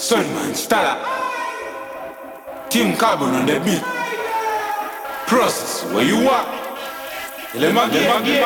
Sunman, Stella, Team Carbon on the beat. Process, where you are? Let me get